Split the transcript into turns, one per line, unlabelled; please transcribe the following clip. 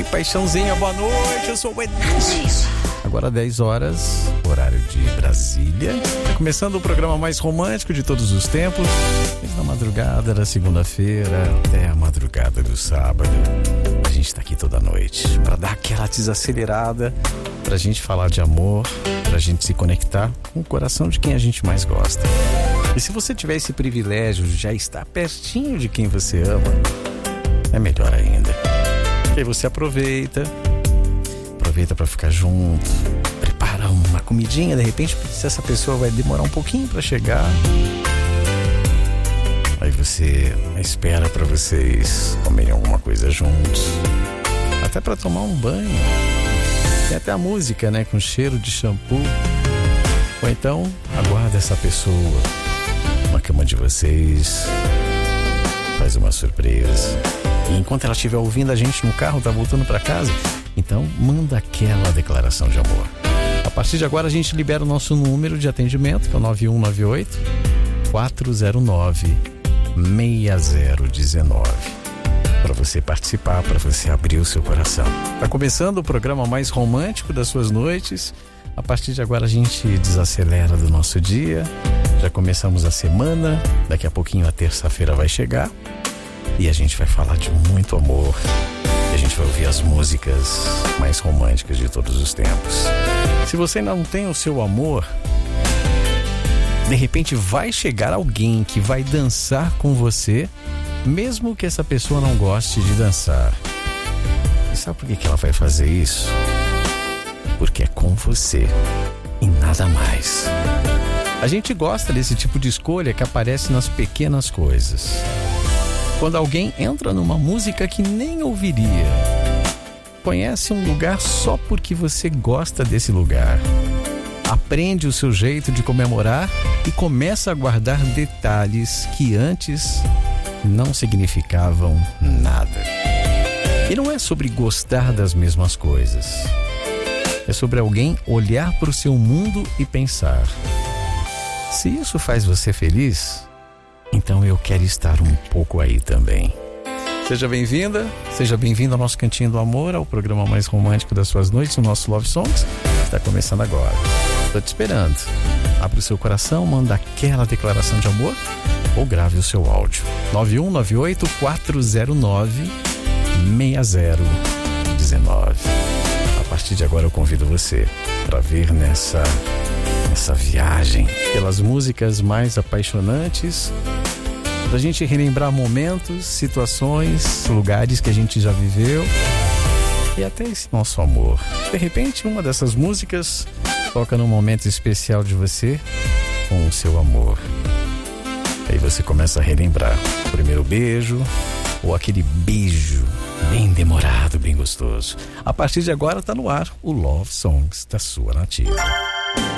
paixãozinha, boa noite, eu sou o Edson. Agora 10 horas, horário de Brasília. Tá começando o programa mais romântico de todos os tempos. Desde a madrugada da segunda-feira até a madrugada do sábado. A gente tá aqui toda noite pra dar aquela desacelerada, pra gente falar de amor, pra gente se conectar com o coração de quem a gente mais gosta. E se você tiver esse privilégio de já estar pertinho de quem você ama, é melhor ainda. E aí você aproveita para ficar junto, prepara uma comidinha, de repente se essa pessoa vai demorar um pouquinho para chegar, aí você espera para vocês comerem alguma coisa juntos, até para tomar um banho. Tem até a música, né, com cheiro de shampoo. Ou então aguarda essa pessoa na cama de vocês, faz uma surpresa. E enquanto ela estiver ouvindo a gente no carro, tá voltando para casa, então manda aquela declaração de amor. A partir de agora a gente libera o nosso número de atendimento, que é o 9198-409-6019, para você participar, para você abrir o seu coração. Tá começando o programa mais romântico das suas noites. A partir de agora a gente desacelera do nosso dia, já começamos a semana, daqui a pouquinho a terça-feira vai chegar e a gente vai falar de muito amor. A gente vai ouvir as músicas mais românticas de todos os tempos. Se você ainda não tem o seu amor, de repente vai chegar alguém que vai dançar com você, mesmo que essa pessoa não goste de dançar. E sabe por que ela vai fazer isso? Porque é com você e nada mais. A gente gosta desse tipo de escolha que aparece nas pequenas coisas. Quando alguém entra numa música que nem ouviria, conhece um lugar só porque você gosta desse lugar, aprende o seu jeito de comemorar e começa a guardar detalhes que antes não significavam nada. E não é sobre gostar das mesmas coisas, é sobre alguém olhar para o seu mundo e pensar: se isso faz você feliz, então eu quero estar um pouco aí também. Seja bem-vinda, seja bem-vindo ao nosso Cantinho do Amor, ao programa mais romântico das suas noites, o nosso Love Songs, que está começando agora. Estou te esperando. Abre o seu coração, manda aquela declaração de amor ou grave o seu áudio. 9198-409-6019. A partir de agora eu convido você para vir nessa viagem pelas músicas mais apaixonantes, pra gente relembrar momentos, situações, lugares que a gente já viveu e até esse nosso amor. De repente uma dessas músicas toca num momento especial de você com o seu amor. Aí você começa a relembrar o primeiro beijo ou aquele beijo bem demorado, bem gostoso. A partir de agora tá no ar o Love Songs da sua Nativa.